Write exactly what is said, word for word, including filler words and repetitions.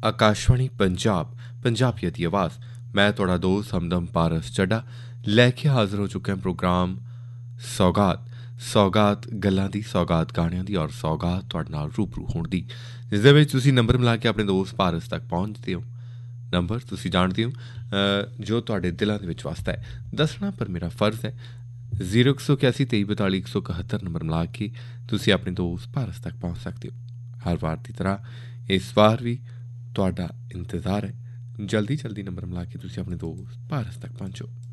ਆਕਾਸ਼ਵਾਣੀ ਪੰਜਾਬ ਪੰਜਾਬੀਅਤ ਦੀ ਆਵਾਜ਼। ਮੈਂ ਤੁਹਾਡਾ ਦੋਸਤ ਹਮਦਮ ਪਾਰਸ ਚੱਡਾ ਲੈ ਕੇ ਹਾਜ਼ਰ ਹੋ ਚੁੱਕਿਆ ਪ੍ਰੋਗਰਾਮ ਸੌਗਾਤ ਸੌਗਾਤ ਗੱਲਾਂ ਦੀ, ਸੌਗਾਤ ਗਾਣਿਆਂ ਦੀ ਔਰ ਸੌਗਾਤ ਤੁਹਾਡੇ ਨਾਲ ਰੂਬਰੂ ਹੋਣ ਦੀ, ਜਿਸ ਦੇ ਵਿੱਚ ਤੁਸੀਂ ਨੰਬਰ ਮਿਲਾ ਕੇ ਆਪਣੇ ਦੋਸਤ ਪਾਰਸ ਤੱਕ ਪਹੁੰਚਦੇ ਹੋ। ਨੰਬਰ ਤੁਸੀਂ ਜਾਣਦੇ ਹੋ ਜੋ ਤੁਹਾਡੇ ਦਿਲਾਂ ਦੇ ਵਿੱਚ ਵਸਦਾ ਹੈ, ਦੱਸਣਾ ਪਰ ਮੇਰਾ ਫਰਜ਼ ਹੈ। ਜ਼ੀਰੋ ਇੱਕ ਸੌ ਇਕਿਆਸੀ ਤੇਈ ਬਤਾਲੀ ਇੱਕ ਸੌ ਇਕਹੱਤਰ ਨੰਬਰ ਮਿਲਾ ਕੇ ਤੁਸੀਂ ਆਪਣੇ ਦੋਸਤ ਪਾਰਸ ਤੱਕ ਪਹੁੰਚ ਸਕਦੇ ਹੋ। ਹਰ ਵਾਰ ਦੀ ਤਰ੍ਹਾਂ ਇਸ ਵਾਰ ਵੀ ਤੁਹਾਡਾ ਇੰਤਜ਼ਾਰ ਹੈ। ਜਲਦੀ ਜਲਦੀ ਨੰਬਰ ਮਿਲਾ ਕੇ ਤੁਸੀਂ ਆਪਣੇ ਦੋਸਤ ਪਾਰਸ ਤੱਕ ਪਹੁੰਚੋ।